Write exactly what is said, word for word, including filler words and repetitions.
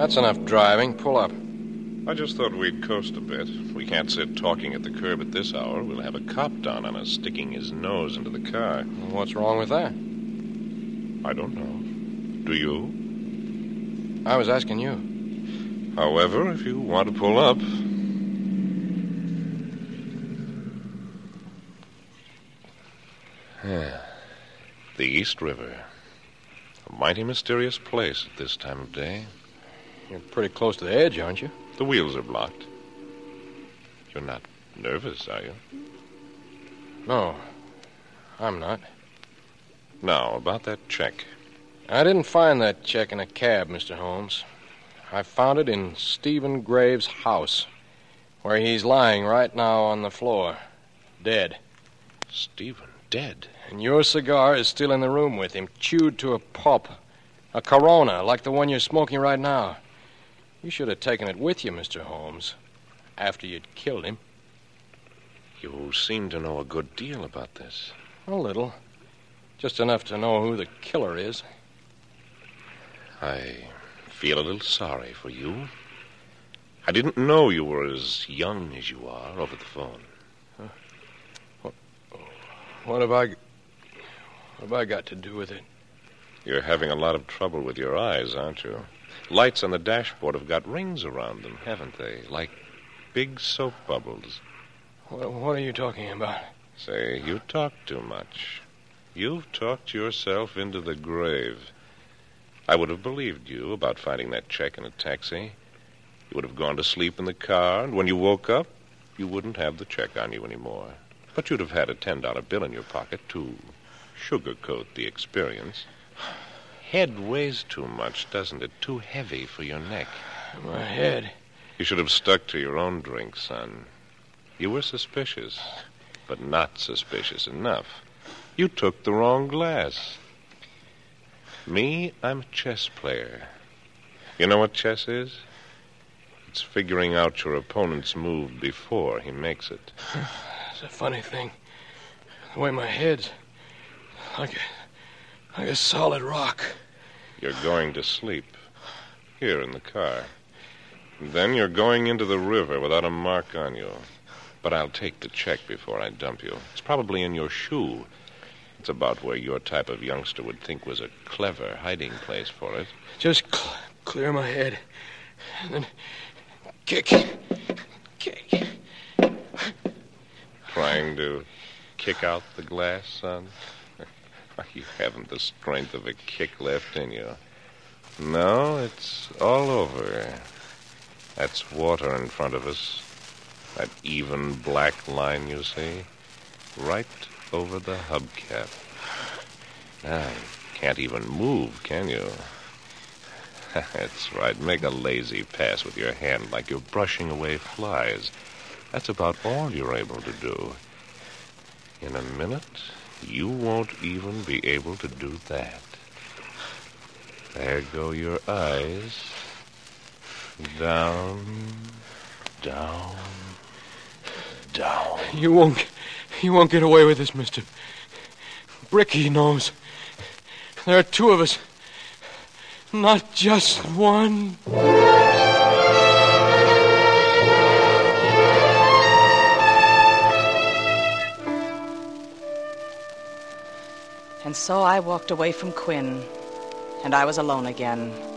That's enough driving. Pull up. I just thought we'd coast a bit. We can't sit talking at the curb at this hour. We'll have a cop down on us sticking his nose into the car. Well, what's wrong with that? I don't know. Do you? I was asking you. However, if you want to pull up... The East River. A mighty mysterious place at this time of day. You're pretty close to the edge, aren't you? The wheels are blocked. You're not nervous, are you? No, I'm not. Now, about that check. I didn't find that check in a cab, Mister Holmes. I found it in Stephen Graves' house, where he's lying right now on the floor, dead. Stephen dead? And your cigar is still in the room with him, chewed to a pulp. A Corona, like the one you're smoking right now. You should have taken it with you, Mister Holmes, after you'd killed him. You seem to know a good deal about this. A little. Just enough to know who the killer is. I feel a little sorry for you. I didn't know you were as young as you are over the phone. Huh? What, what have I... What have I got to do with it? You're having a lot of trouble with your eyes, aren't you? Lights on the dashboard have got rings around them, haven't they? Like big soap bubbles. What, what are you talking about? Say, you talk too much. You've talked yourself into the grave. I would have believed you about finding that check in a taxi. You would have gone to sleep in the car, and when you woke up, you wouldn't have the check on you anymore. But you'd have had a ten dollar bill in your pocket to sugarcoat the experience. Head weighs too much, doesn't it? Too heavy for your neck. My head? You should have stuck to your own drink, son. You were suspicious, but not suspicious enough. You took the wrong glass. Me, I'm a chess player. You know what chess is? It's figuring out your opponent's move before he makes it. It's a funny thing. The way my head's like a, like a solid rock. You're going to sleep here in the car. And then you're going into the river without a mark on you. But I'll take the check before I dump you. It's probably in your shoe. It's about where your type of youngster would think was a clever hiding place for it. Just cl- clear my head. And then kick. Kick. Trying to kick out the glass, son? You haven't the strength of a kick left in you. No, it's all over. That's water in front of us. That even black line, you see? Right over the hubcap. Now, you can't even move, can you? That's right. Make a lazy pass with your hand like you're brushing away flies. That's about all you're able to do. In a minute, you won't even be able to do that. There go your eyes. Down, down, down. You won't, you won't get away with this, mister. Bricky knows. There are two of us. Not just one. And so I walked away from Quinn, and I was alone again.